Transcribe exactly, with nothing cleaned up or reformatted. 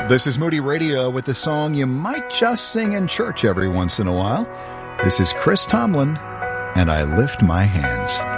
This is Moody Radio with the song you might just sing in church every once in a while. This is Chris Tomlin, and I Lift My Hands.